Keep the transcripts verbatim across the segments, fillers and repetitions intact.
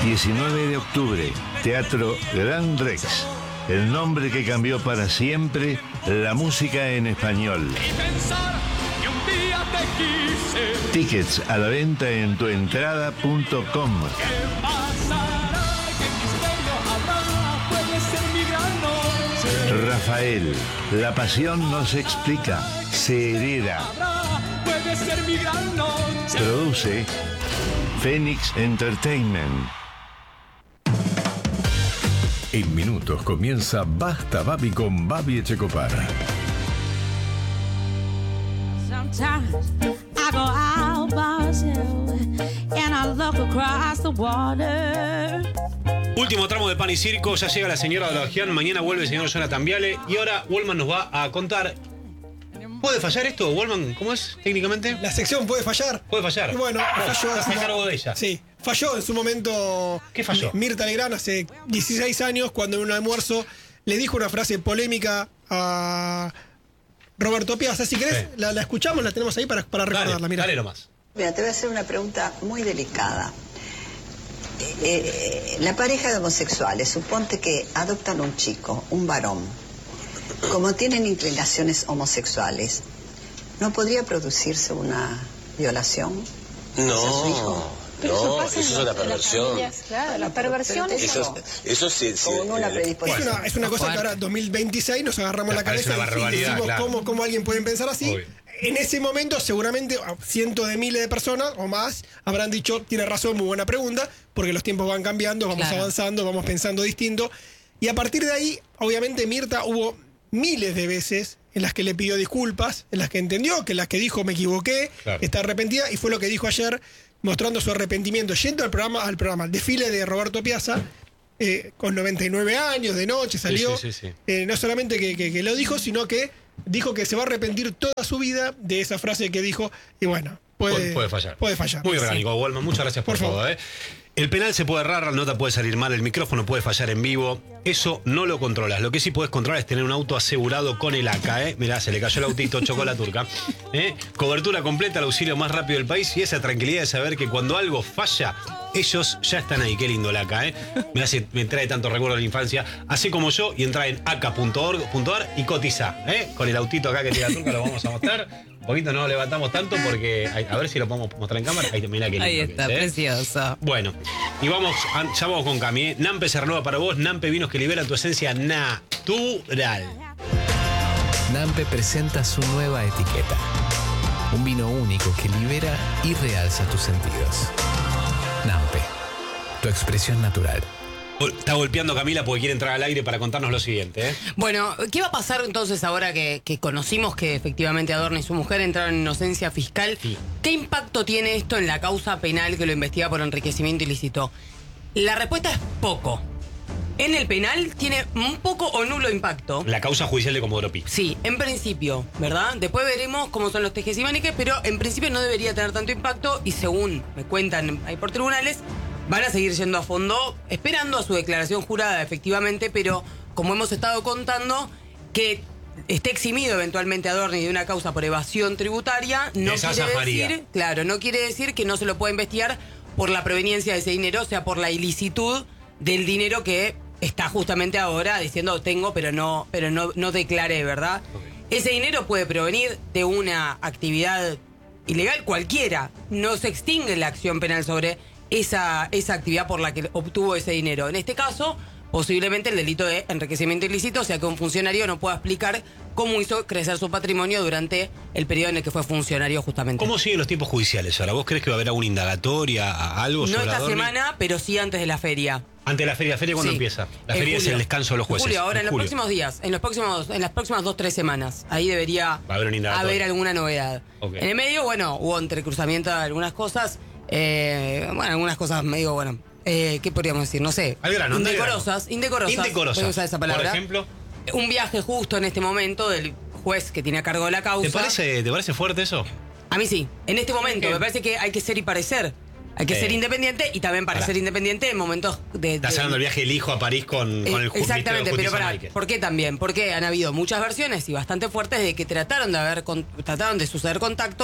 diecinueve de octubre, Teatro Gran Rex. El nombre que cambió para siempre la música en español. Tickets a la venta en tuentrada punto com. Rafael, la pasión no se explica, se hereda. Produce Phoenix Entertainment. En minutos comienza Basta Babi con Babi Echecopar. Sometimes I go out by myself and I look across the water. Último tramo de Pan y Circo, ya llega la señora Olagian, mañana vuelve el señor Jonathan Viale y ahora Wallman nos va a contar. ¿Puede fallar esto, Wallman? ¿Cómo es técnicamente? La sección puede fallar. Puede fallar. Y bueno, Vos, falló. estás a cargo de ella. Sí, falló en su momento. ¿Qué falló? Mirta Legrand hace dieciséis años, cuando en un almuerzo le dijo una frase polémica a Roberto Piazza. Si querés, sí. la, la escuchamos, la tenemos ahí para, para recordarla. Dale, Mirá. dale nomás. Mira, te voy a hacer una pregunta muy delicada. Eh, eh, la pareja de homosexuales, suponte que adoptan un chico, un varón. Como tienen inclinaciones homosexuales, ¿no podría producirse una violación? No, Pero no, eso, eso es una perversión. Claro, la perversión es Eso, eso sí, sí. Con una predisposición. Es una, es una cosa que ahora, dos mil veintiséis, nos agarramos Claro, la cabeza y decimos claro. cómo, cómo alguien puede pensar así. Obvio. En ese momento, seguramente cientos de miles de personas o más habrán dicho, tiene razón, muy buena pregunta, porque los tiempos van cambiando, vamos Claro. avanzando, vamos pensando distinto. Y a partir de ahí, obviamente, Mirta hubo miles de veces en las que le pidió disculpas, en las que entendió, que en las que dijo me equivoqué, Claro. está arrepentida, y fue lo que dijo ayer, mostrando su arrepentimiento, yendo al programa, al programa, al desfile de Roberto Piazza, eh, con noventa y nueve años, de noche, salió. Sí, sí, sí, sí. Eh, no solamente que, que, que lo dijo, sino que dijo que se va a arrepentir toda su vida de esa frase que dijo, y bueno, puede, Puede, puede fallar. Puede fallar. Muy Sí. orgánico, Wallman. Muchas gracias por, Por todo. favor. ¿eh? El penal se puede errar, la nota puede salir mal, el micrófono puede fallar en vivo. Eso no lo controlas. Lo que sí puedes controlar es tener un auto asegurado con el A C A. ¿eh? Mirá, se le cayó el autito, chocó la turca. ¿eh? Cobertura completa, el auxilio más rápido del país y esa tranquilidad de saber que cuando algo falla, ellos ya están ahí. Qué lindo el A C A. ¿eh? Me, hace, me trae tanto recuerdo de la infancia. Así como yo, y entra en a c a punto org punto a r y cotiza. ¿eh? Con el autito acá que tiene la turca lo vamos a mostrar. Un poquito no lo levantamos tanto porque, a ver si lo podemos mostrar en cámara. Ahí, mirá qué lindo Ahí que está, es, ¿eh? precioso. Bueno, y vamos, ya vamos con Cami. ¿eh? Nampe se renueva para vos. Nampe Vinos que liberan tu esencia natural. Nampe presenta su nueva etiqueta. Un vino único que libera y realza tus sentidos. Nampe, tu expresión natural. Está golpeando Camila porque quiere entrar al aire para contarnos lo siguiente. ¿eh? Bueno, ¿qué va a pasar entonces ahora que, que conocimos que efectivamente Adorno y su mujer entraron en inocencia fiscal? Sí. ¿Qué impacto tiene esto en la causa penal que lo investiga por enriquecimiento ilícito? La respuesta es poco. En el penal tiene un poco o nulo impacto. La causa judicial de Comodoro Pi. Sí, en principio, ¿verdad? Después veremos cómo son los tejes y maniques, pero en principio no debería tener tanto impacto y según me cuentan ahí por tribunales, van a seguir yendo a fondo, esperando a su declaración jurada, efectivamente, pero como hemos estado contando, que esté eximido eventualmente Adorni de una causa por evasión tributaria, no Esa quiere zafaría. decir, claro, no quiere decir que no se lo pueda investigar por la proveniencia de ese dinero, o sea, por la ilicitud del dinero que está justamente ahora diciendo tengo, pero no, pero no, no declaré, ¿verdad? Okay. Ese dinero puede provenir de una actividad ilegal cualquiera, no se extingue la acción penal sobre Esa, esa actividad por la que obtuvo ese dinero. En este caso, posiblemente el delito de enriquecimiento ilícito, o sea que un funcionario no pueda explicar cómo hizo crecer su patrimonio durante el periodo en el que fue funcionario justamente. ¿Cómo siguen los tiempos judiciales ahora? ¿Vos crees que va a haber alguna indagatoria, algo No sobre esta Adorni? semana, pero sí antes de la feria. Antes de la feria, ¿la feria cuándo Sí. empieza? La En feria julio. es el descanso de los jueces. Julio, ahora en, en los julio. próximos días, en los próximos, en las próximas dos, tres semanas. Ahí debería Va a haber, un indagatorio. haber alguna novedad. Okay. En el medio, bueno, hubo entrecruzamiento de algunas cosas. Eh, bueno, algunas cosas medio, bueno, eh, ¿qué podríamos decir? No sé. Al grano, anda al indecorosas, grano. indecorosas. Indecorosas. Voy a usar esa palabra. Por ejemplo. Un viaje justo en este momento del juez que tiene a cargo de la causa. ¿Te parece, ¿Te parece fuerte eso? A mí sí. En este momento, ¿Qué? me parece que hay que ser y parecer. Hay que Eh. ser independiente y también parecer Pará. independiente en momentos de... Estás de- hablando del viaje del hijo a París con, con el ju- Exactamente, ministro de pero Justicia, para, Michael. ¿por qué también? Porque han habido muchas versiones y bastante fuertes de que trataron de haber con- trataron de suceder contactos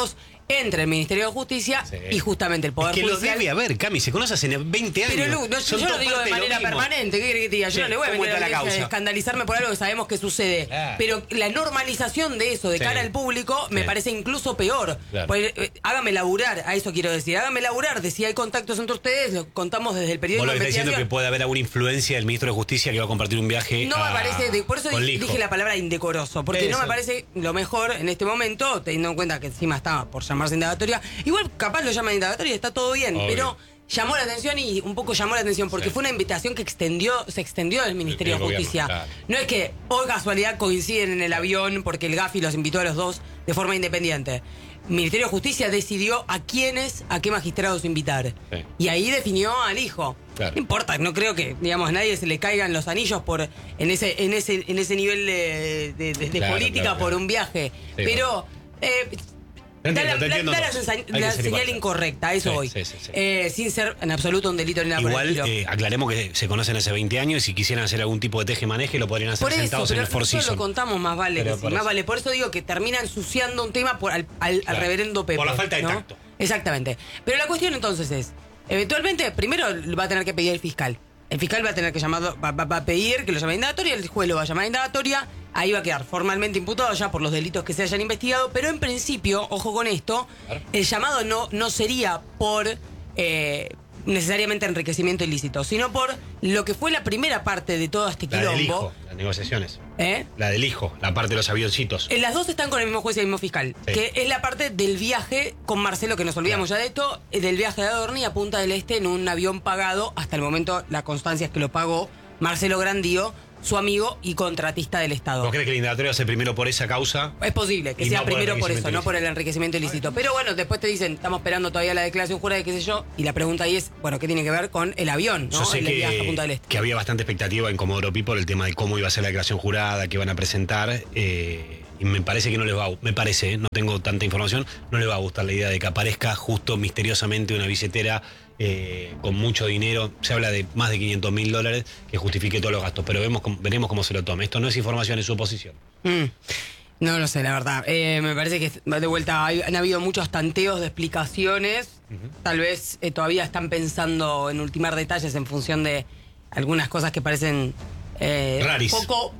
entre el Ministerio de Justicia Sí. y justamente el Poder Es que lo Judicial. debe haber, Cami, se conoce hace veinte años. Pero Lu, no, Son yo lo todas digo de partes manera lo mismo. permanente. ¿Qué quiere que te diga? Yo Sí, no le voy a ¿cómo meter está la a causa? escandalizarme por algo que sabemos que sucede. Claro. Pero la normalización de eso de Sí. cara al público me Sí. parece incluso peor. Claro. Pues, eh, hágame laburar, a eso quiero decir. Hágame laburar de si hay contactos entre ustedes, lo contamos desde el periódico Vos lo de que estás diciendo investigación. que puede haber alguna influencia del ministro de Justicia que va a compartir un viaje. No a- me parece, de- por eso con dije, Lijo. dije la palabra indecoroso, porque Eso. no me parece lo mejor en este momento, teniendo en cuenta que encima estaba por llamarse indagatoria. Igual capaz lo llaman indagatoria y está todo bien, Obvio. pero llamó la atención y un poco llamó la atención porque Sí. fue una invitación que extendió, se extendió del Ministerio El- de el Justicia. gobierno, claro. No es que por casualidad coinciden en el avión porque el Gafi los invitó a los dos de forma independiente. El Ministerio de Justicia decidió a quiénes, a qué magistrados invitar. Sí. Y ahí definió al hijo. Claro. No importa, no creo que, digamos, a nadie se le caigan los anillos por en ese, en ese, en ese nivel de, de- de- de Claro, política claro, por claro. un viaje. Sí, Pero eh, Entiendo, da la, te da- entiendo da la todos. sensa- Hay que la ser señal igual. incorrecta, a eso Sí, voy. sí, sí, sí. Eh, sin ser en absoluto un delito ni nada por el Igual, estilo. eh, aclaremos que se conocen hace veinte años y si quisieran hacer algún tipo de teje-maneje lo podrían hacer Por eso, sentados en pero el Four nosotros lo Seasons. contamos más vale Pero que sí, por más eso. vale. Por eso digo que termina ensuciando un tema por al, al- al Claro. reverendo Pepe. Por la falta de ¿no? tacto. Exactamente. Pero la cuestión entonces es, eventualmente, primero va a tener que pedir el fiscal. El fiscal va a tener que llamar, va, va- va a pedir que lo llame a indagatoria, el juez lo va a llamar a indagatoria, ahí va a quedar formalmente imputado ya por los delitos que se hayan investigado, pero en principio, ojo con esto, Claro. el llamado no, no sería por eh, necesariamente enriquecimiento ilícito, sino por lo que fue la primera parte de todo este La del quilombo. hijo, las negociaciones. ¿Eh? La del hijo, la parte de los avioncitos. Eh, Las dos están con el mismo juez y el mismo fiscal, Sí. que es la parte del viaje con Marcelo, que nos olvidamos ya de esto, eh, del viaje de Adorni a Punta del Este en un avión pagado. Hasta el momento la constancia es que lo pagó Marcelo Grandío, su amigo y contratista del Estado. ¿Vos crees que el indagatorio hace primero por esa causa? Es posible que Y sea no por primero por eso, enriquecimiento no por el enriquecimiento ilícito. Pero bueno, después te dicen, estamos esperando todavía la declaración jurada de qué sé yo, y la pregunta ahí es, bueno, ¿qué tiene que ver con el avión, ¿no? Yo sé el viaje a Punta del que, Este. que había bastante expectativa en Comodoro Pi por el tema de cómo iba a ser la declaración jurada, que iban a presentar. eh, y me parece que no les va a, me parece, eh, no tengo tanta información, no les va a gustar la idea de que aparezca justo misteriosamente una billetera eh, con mucho dinero. Se habla de más de quinientos mil dólares que justifique todos los gastos, pero vemos, cómo- veremos cómo se lo tome. Esto no es información, es suposición. Mm. No lo sé, la verdad. Eh, me parece que de vuelta hay- han habido muchos tanteos de explicaciones. Tal vez eh, todavía están pensando en ultimar detalles en función de algunas cosas que parecen eh, Raris. poco,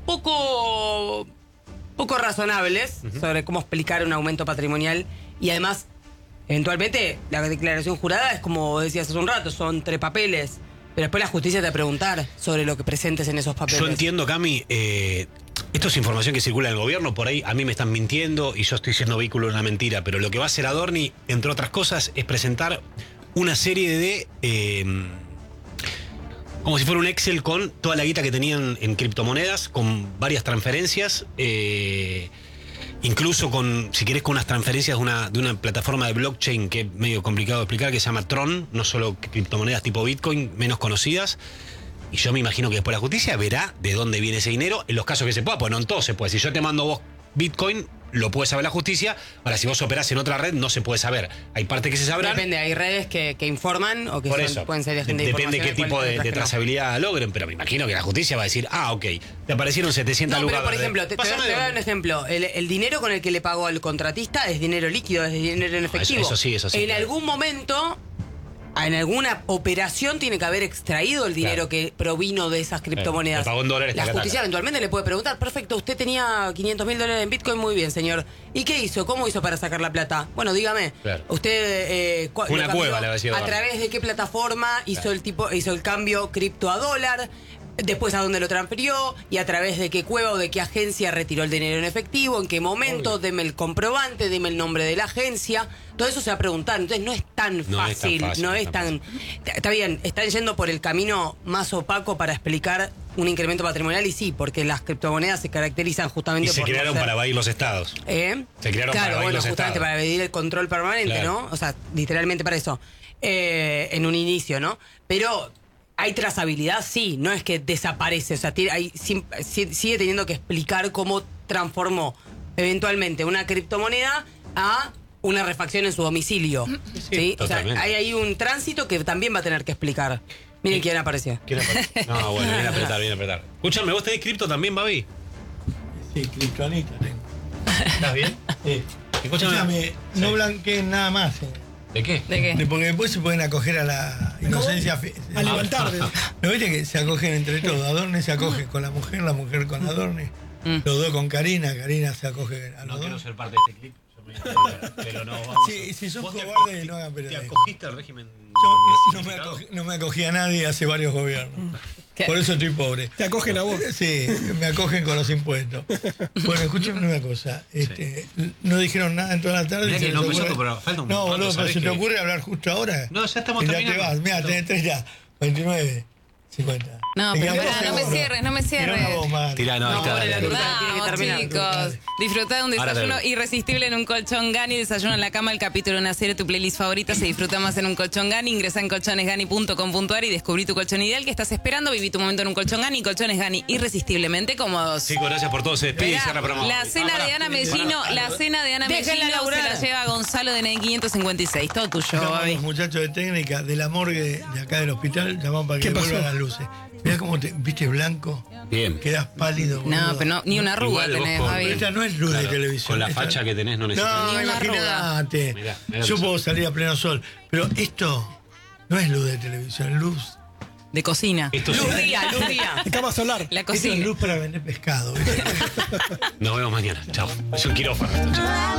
poco, poco razonables sobre cómo explicar un aumento patrimonial y además, eventualmente, la declaración jurada es como decías hace un rato, son tres papeles. Pero después la justicia te va a preguntar sobre lo que presentes en esos papeles. Yo entiendo, Cami, eh, esto es información que circula en el gobierno, por ahí a mí me están mintiendo y yo estoy siendo vehículo de una mentira, pero lo que va a hacer Adorni, entre otras cosas, es presentar una serie de... eh, como si fuera un Excel con toda la guita que tenían en criptomonedas, con varias transferencias, eh, incluso con, si querés, con unas transferencias de una, de una plataforma de blockchain que es medio complicado de explicar, que se llama Tron, no solo criptomonedas tipo Bitcoin, menos conocidas. Y yo me imagino que después la justicia verá de dónde viene ese dinero en los casos que se pueda, pues no en todo se puede. Si yo te mando vos Bitcoin, lo puede saber la justicia. Ahora, si vos operás en otra red, no se puede saber. Hay partes que se sabrán. Depende, hay redes que, que informan o que Por son- eso, pueden ser agentes de depende qué información, tipo cuáles de, otras de que no. trazabilidad logren, pero me imagino que la justicia va a decir, ah, ok, te aparecieron setecientas No, pero lucas por verdes. ejemplo, te, te, Pásame te de voy a dar un dónde. ejemplo. El, el dinero con el que le pagó al contratista es dinero líquido, es dinero en efectivo. eso sí, eso sí, En claro. algún momento, en alguna operación, tiene que haber extraído el dinero Claro. que provino de esas criptomonedas. le pagó en dólares, La taca, justicia taca. eventualmente le puede preguntar, perfecto, usted tenía quinientos mil dólares en Bitcoin, muy bien, señor. ¿Y qué hizo? ¿Cómo hizo para sacar la plata? Bueno, dígame. Claro. Usted eh, cu- Una lo cambió cueva, le va a decir ¿a Eduardo. través de qué plataforma hizo Claro. el tipo hizo el cambio cripto a dólar? Después a dónde lo transfirió y a través de qué cueva o de qué agencia retiró el dinero en efectivo, en qué momento, deme el comprobante, deme el nombre de la agencia. Todo eso se va a preguntar. Entonces no es tan No es tan fácil, fácil, no no es es tan... tan Está bien, están yendo por el camino más opaco para explicar un incremento patrimonial y sí, porque las criptomonedas se caracterizan Y justamente se por no crearon ser- para evadir los estados. ¿Eh? Se crearon claro, para evadir bueno, los justamente estados. para evadir el control permanente, Claro. ¿no? O sea, literalmente para eso. Eh, en un inicio, ¿no? Pero hay trazabilidad, sí, no es que desaparece. O sea, tiene- hay, sim- si- sigue teniendo que explicar cómo transformó eventualmente una criptomoneda a una refacción en su domicilio. ¿sí? O sea, totalmente. hay ahí un tránsito que también va a tener que explicar. Miren quién apareció. ¿Quién aparece? No, bueno, viene a apretar, viene a apretar. Escúchame, ¿vos tenés cripto también, Babi? Sí, kriptonita tengo. ¿Estás bien? Sí. Escúchame. Escúchame, no Sí. blanqueen nada más. eh. ¿De qué? ¿De qué? De- Porque después se pueden acoger a la inocencia. fi- A levantar. ¿No viste que se acogen entre todos? Adorne se acoge con la mujer, la mujer con Adorne. Mm. Los dos con Karina, Karina se acoge a los No quiero dos. ser parte de este clip. Yo me pero no, vamos. Sí, si sos ¿Vos te cobarde, acogiste- no hagan ¿Te periodismo. acogiste al régimen? Yo no me, acogí, no me acogí a nadie hace varios gobiernos. ¿Qué? Por eso estoy pobre. Te acogen a vos. Sí, me acogen con los impuestos. Bueno, escúchame una cosa. Este, no dijeron nada en toda la tarde. Mirá ¿Se que les no ocurre? empezó, pero falta un No, montón, boludo, pero ¿sabés ¿se te qué? ocurre hablar justo ahora? No, ya estamos Y ya terminando. te vas. Mira, tenés tres ya. veintinueve, cincuenta. No, Te pero quedan pará, dos no me segundos. cierres, no me Tirá cierres. una voz, Mari. Tirá, no, ahí está. pobre la dale. turca. Tiene que Vamos, terminar. chicos. Disfrutá de un Ahora desayuno dale. irresistible en un colchón Gani. Desayuno en la cama, el capítulo de una serie, tu playlist favorita. Se disfruta más en un colchón Gani. Ingresa en colchones gani punto com punto ar y descubrí tu colchón ideal que estás esperando. Viví tu momento en un colchón Gani. Colchones Gani, irresistiblemente cómodos. Chicos, gracias por todo. Se despide y Mirá, cierra programa. la cena Ah, de Ana pará. Mellino, la cena de Ana Déjenla Mellino se laburar. la lleva Gonzalo de N quinientos cincuenta y seis. Todo tuyo, Llaman Babi. los muchachos de técnica de la morgue de acá del hospital, llaman para que ¿Qué pasó? vuelvan las luces. Mirá cómo te viste blanco, Bien. quedas pálido. No, boludo. pero no, ni una arruga Igual vos tenés, con- Pero Babi. esta no es luz Claro, de televisión. con la esta- facha que tenés no necesitas. No, Ni una imagínate. Mirá, mirá Yo lo que puedo salir a pleno sol, pero esto no es luz de televisión, es luz. De cocina. Esto es Luz día, luz día. De cama solar. La Esto es cocina. luz para vender pescado. ¿viste? Nos vemos mañana. Chao. Es un quirófano esto, chao.